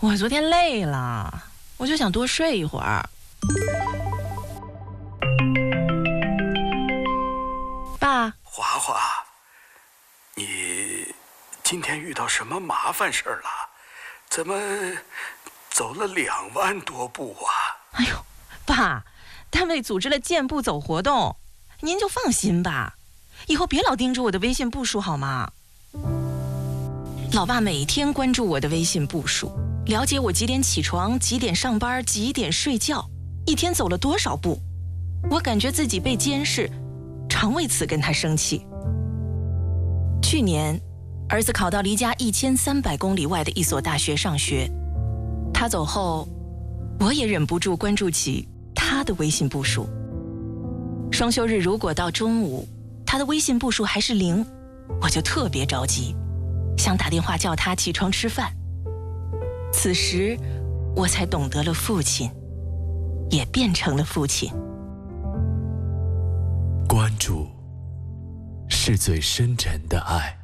我昨天累了，我就想多睡一会儿。爸， 华华，你今天遇到什么麻烦事儿了？怎么走了2万多步啊？ 哎呦，爸，单位组织了健步走活动，您就放心吧，以后别老盯着我的微信步数好吗？老爸每天关注我的微信步数，了解我几点起床、几点上班、几点睡觉，一天走了多少步。我感觉自己被监视，常为此跟他生气。去年，儿子考到离家1300公里外的一所大学上学，他走后，我也忍不住关注起他的微信步数。双休日如果到中午，他的微信步数还是0，我就特别着急，想打电话叫他起床吃饭。此时，我才懂得了父亲，也变成了父亲。 关注是最深沉的爱。